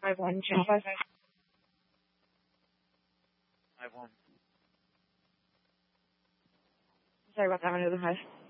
5-1, channel 5. 5-1. Sorry about that, another 5.